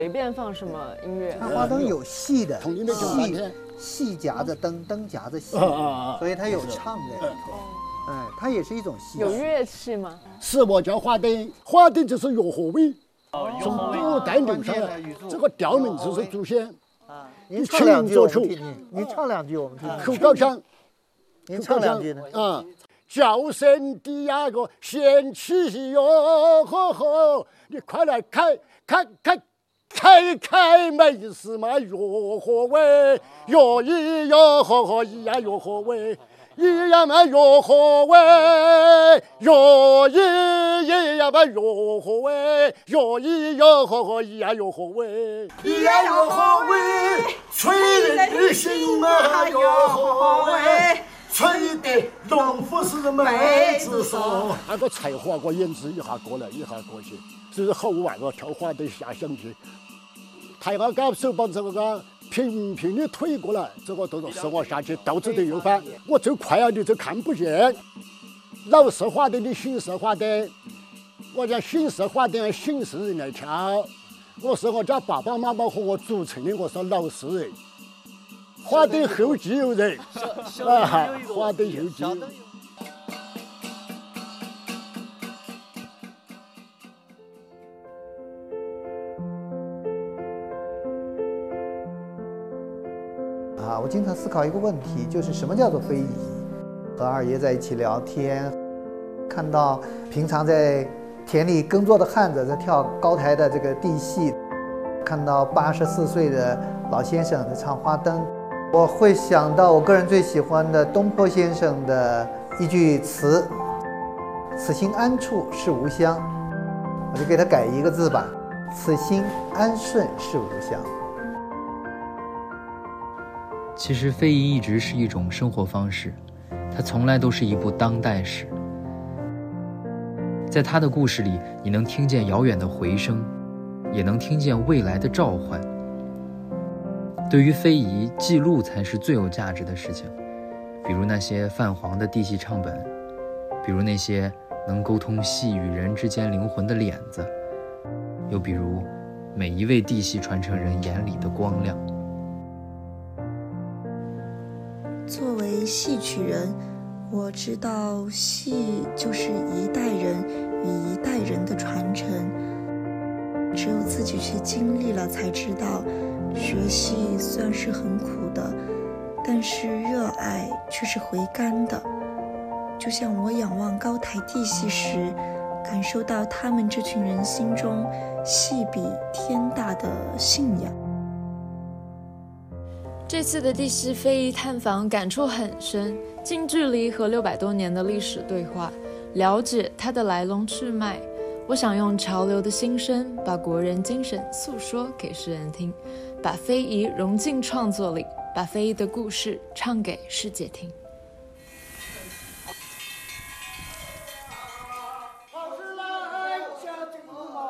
随便放什么音乐？ 唱花灯有戏的， 统一的九半天， 戏夹着灯，灯夹着戏，所以它有唱在里头。它也是一种戏。 有乐器吗？ 是我叫花灯，花灯就是乐和味，从古代留下来，这个调名就是祖先。 您唱两句我们听听，您唱两句我们听听。 口高腔， 您唱两句呢？ 叫声的呀个仙气哟吼吼，你快来开没事嘛，哟呵喂，哟咿哟呵呵咿呀哟呵喂，咿呀嘛哟呵喂，哟咿呀嘛哟呵喂，哟咿哟呵呵咿呀哟呵喂，咿呀哟呵喂，催人的心嘛哟呵喂。吹得农夫是妹子说，那个才华我演职一下过来，一下过去，就是好玩个跳花灯下象棋。抬下杆手把这个平平的推过来，这个都是我下去肚子都有翻。我走快啊，你就看不见。老式花灯的新式花灯，我讲新式花灯新式人来跳，我是我家爸爸妈妈和我组成的，我是老式人。花灯后继有人，花灯后继。 我经常思考一个问题，就是什么叫做非遗？和二爷在一起聊天，看到平常在田里耕作的汉子在跳高台的这个地戏，看到84岁的老先生在唱花灯。我会想到我个人最喜欢的东坡先生的一句词：“此心安处是吾乡。”我就给他改一个字吧：“此心安顺是吾乡。” 其实非遗一直是一种生活方式，它从来都是一部当代史。在它的故事里，你能听见遥远的回声，也能听见未来的召唤。对于非遗，记录才是最有价值的事情，比如那些泛黄的地戏唱本，比如那些能沟通戏与人之间灵魂的脸子，又比如每一位地戏传承人眼里的光亮。 作为戏曲人，我知道戏就是一代人与一代人的传承，只有自己去经历了才知道，学戏虽然是很苦的，但是热爱却是回甘的。就像我仰望高台地戏时，感受到他们这群人心中戏比天大的信仰。 这次的地戏非遗探访感触很深，近距离和600多年的历史对话，了解它的来龙去脉。我想用潮流的心声，把国人精神诉说给世人听，把非遗融进创作里，把非遗的故事唱给世界听。